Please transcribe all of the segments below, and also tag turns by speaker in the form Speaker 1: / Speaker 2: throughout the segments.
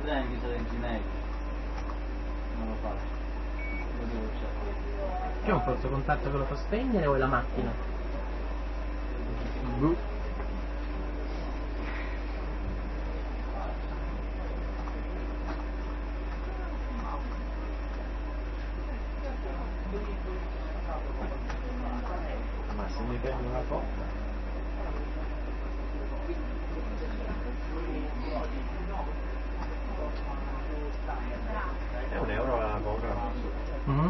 Speaker 1: treni che sono in Ginevra. Non lo faccio. Lo devo cercare.
Speaker 2: C'è un forza contatto che lo fa spegnere o è la macchina?
Speaker 3: Ma se mi prendo una cotta. È €1 la coca.
Speaker 2: Mm-hmm.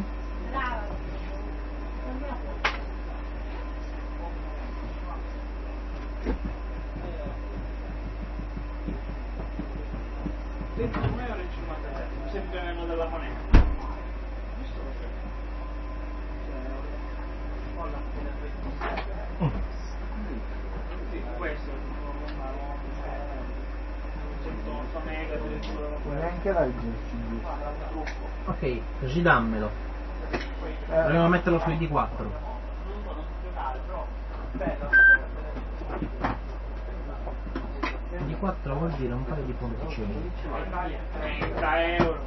Speaker 4: Sempre meno della moneta. Questo
Speaker 3: Neanche legge il CD.
Speaker 2: Ok, ridammelo. Dobbiamo metterlo su ID4. ID4 vuol dire un paio di ponticini.
Speaker 4: 30 euro.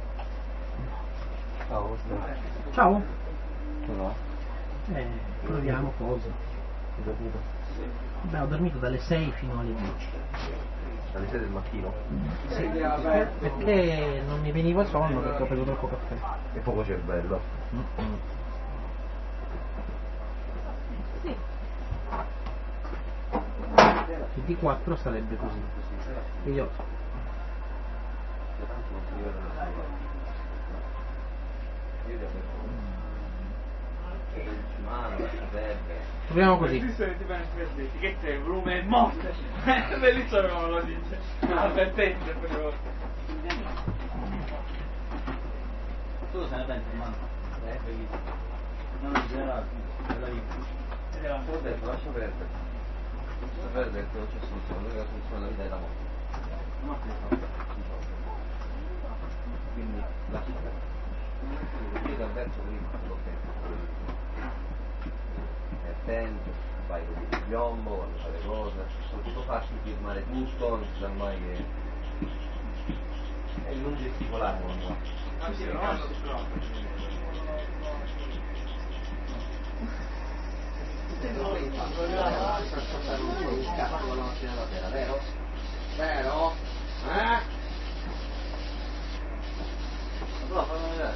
Speaker 3: Ciao,
Speaker 2: Ciao.
Speaker 3: no?
Speaker 2: Proviamo cosa.
Speaker 3: Hai dormito?
Speaker 2: Beh, ho dormito dalle 6 fino alle 10.
Speaker 3: Alle 6 del mattino?
Speaker 2: Sì, perché non mi veniva sonno perché ho preso troppo caffè.
Speaker 3: E poco cervello.
Speaker 2: Mm-mm. ID4 sarebbe così. Io proviamo così.
Speaker 4: Che c'è? Volume e morte. È bellissimo come lo dice. Avvertente però.
Speaker 1: Tu se ne pensi, man? Bellissimo. Non è generale, è la vita.
Speaker 3: Ho detto, lascia perdere. Lascia perdere che non c'è soluzione, l'unica soluzione della vita è la morte.
Speaker 1: La morte è fatta.
Speaker 3: Quindi lascia perdere. Io ti avverto prima, ok. È attento, fai con il piombo, quando fai le cose, soprattutto farti firmare tutto, non si sa mai che. E non gesticolare quando va. Vero? Vero?
Speaker 1: Allora fammi vedere.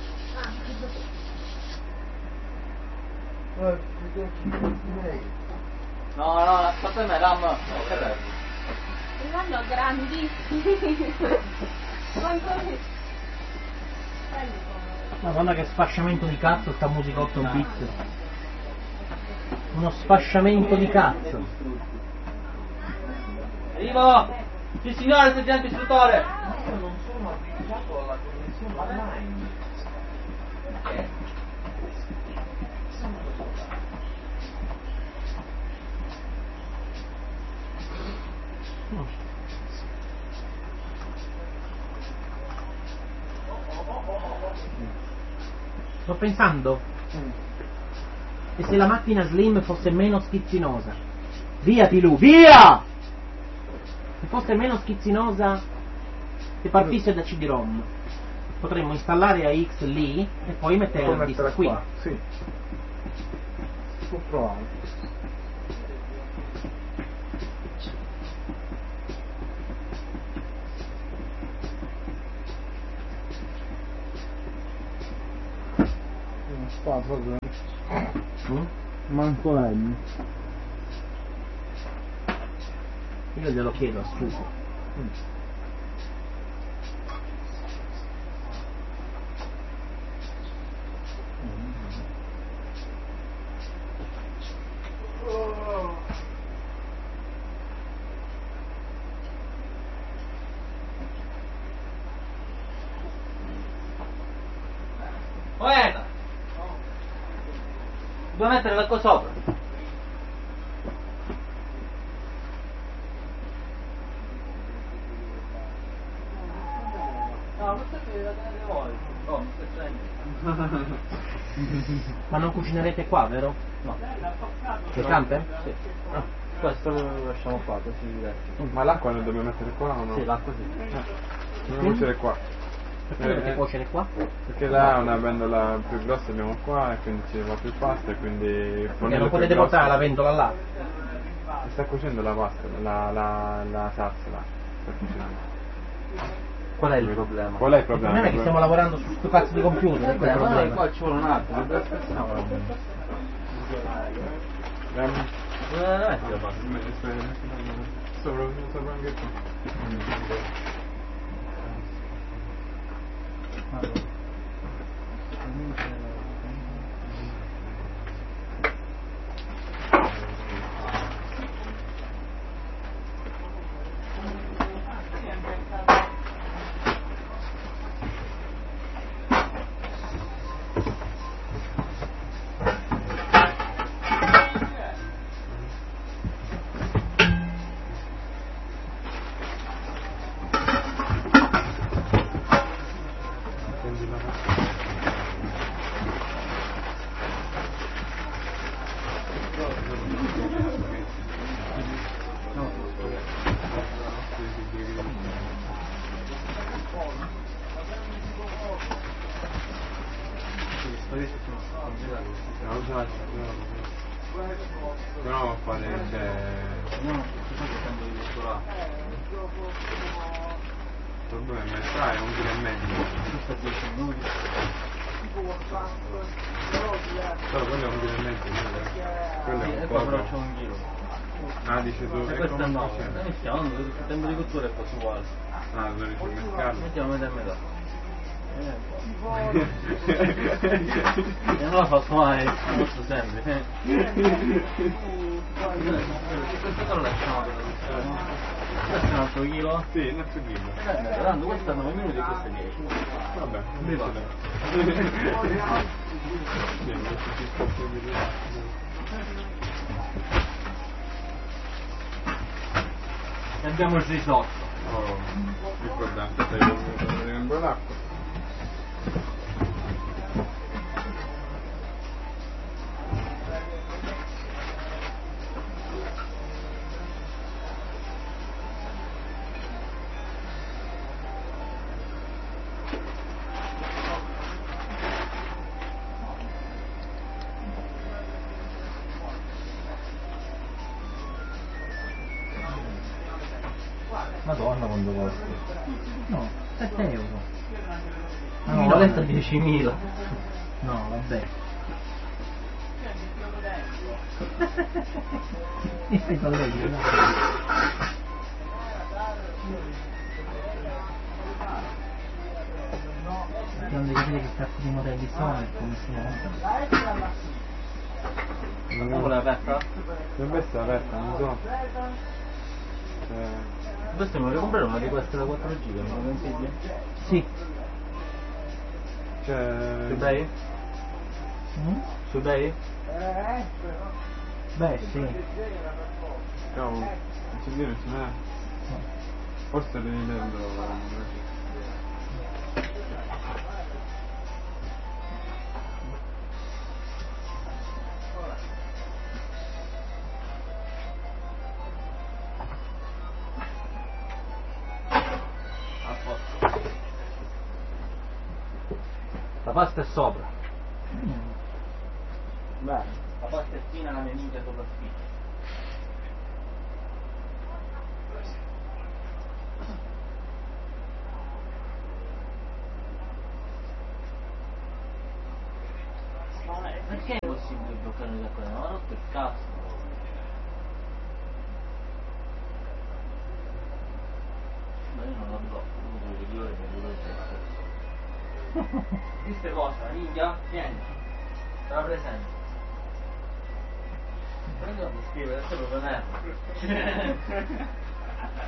Speaker 1: No, fate me, Ram.
Speaker 5: Vanno grandissimi. Quanto è?
Speaker 2: Madonna che sfasciamento di cazzo sta musica 8 bit. Uno sfasciamento di cazzo.
Speaker 1: Arrivo! Sì signore, sergente istruttore!
Speaker 3: Io non sono abituato alla connessione online.
Speaker 2: Sto pensando. E se la macchina Slim fosse meno schizzinosa? Via Pilù, via! Se fosse meno schizzinosa e partisse da CD-ROM, potremmo installare AX lì e poi mettere il disco qui.
Speaker 3: Sì. Si può provare. Non sta proprio. Manco lei.
Speaker 2: Io glielo chiedo a scusa.
Speaker 1: Poeta! Devo mettere l'acqua sopra. No, non so che la tenere voi. No, non sto
Speaker 2: Ma non cucinerete qua, vero?
Speaker 1: No.
Speaker 2: Le camper?
Speaker 1: Sì.
Speaker 3: Questo lo lasciamo qua, così diverso. Ma l'acqua la dobbiamo mettere qua o no?
Speaker 2: Sì, l'acqua sì.
Speaker 6: Dobbiamo cuocere qua.
Speaker 2: Perché dovete cuocere qua?
Speaker 6: Perché là è una pentola più grossa abbiamo qua e quindi ci va più pasta e quindi il
Speaker 2: Perché
Speaker 6: fornello
Speaker 2: non
Speaker 6: più
Speaker 2: potete
Speaker 6: grosso.
Speaker 2: portare la ventola là.
Speaker 6: Sta cuocendo la pasta, la salsa là. Sta cuocendo.
Speaker 1: Qual è il problema?
Speaker 6: Qual è il
Speaker 2: Il
Speaker 6: problema?
Speaker 2: problema è che stiamo lavorando su sto cazzo di computer, questo è il
Speaker 1: Vabbè, ma
Speaker 2: problema.
Speaker 1: qua ci vuole un attimo, aspettiamo. Dove la metti la pasta?
Speaker 6: Sopra anche qui. Prendi la pasta. No, usate, se no fate
Speaker 1: No,
Speaker 6: il problema è è 1 chilo e mezzo.
Speaker 1: questo è 10 minuti.
Speaker 6: Però quello è 1 chilo e mezzo, quello è
Speaker 1: E
Speaker 6: un
Speaker 1: qua però
Speaker 6: po'.
Speaker 1: c'è 1 chilo.
Speaker 6: Ah, dici tu,
Speaker 1: E
Speaker 6: e
Speaker 1: questo è
Speaker 6: come
Speaker 1: 9.
Speaker 6: cucina?
Speaker 1: Mettiamo, il tempo di cottura è quasi uguale.
Speaker 6: Ah, devo mescarlo.
Speaker 1: Mettiamo metà e metà. E non la faccio mai, molto semplice. Questo lo lasciamo per questo è un altro chilo?
Speaker 6: Sì, un altro chilo.
Speaker 1: Tanto questo è 9 minuti e questo è 10.
Speaker 6: Vabbè,
Speaker 1: Mi va. E abbiamo il risotto.
Speaker 6: Oh, importante, stai vedendo un po' l'acqua.
Speaker 2: Madonna quando costa. No, 7 euro. Ah no, ho detto 10.000. No, vabbè. I miei colleghi, no? Dobbiamo capire che cazzo di modelli sono e come si montano.
Speaker 1: Come l'hai aperta?
Speaker 6: Dovrebbe essere aperta, non so.
Speaker 1: Questo me lo comprare una di queste da 4 giga, me lo consigli?
Speaker 2: Sì.
Speaker 6: Cioè.
Speaker 1: Su eBay?
Speaker 2: Mm?
Speaker 1: Su eBay?
Speaker 2: Beh, sì.
Speaker 6: Cavolo, non so dire, non è. Forse devi venderlo.
Speaker 1: A posto. La pasta è sopra. Beh, la pasta è fina, la mia minchia sopra spicca. Perché è possibile bloccare da qua? Non ho rotto il cazzo. Ma io non la blocco, uno delle ore che deve essere. Queste cose, minchia, tieni. Te la presento. Prendi la scrivere, adesso proprio merda.